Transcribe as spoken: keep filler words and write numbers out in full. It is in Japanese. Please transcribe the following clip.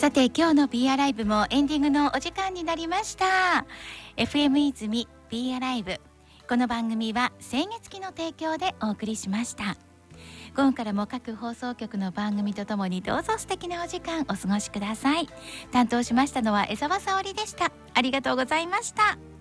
さて今日の Be Alive もエンディングのお時間になりました。 エフエム 泉 Be Alive、 この番組は清月期の提供でお送りしました。午後からも各放送局の番組とともにどうぞ素敵なお時間お過ごしください。担当しましたのは江澤沙織でした。ありがとうございました。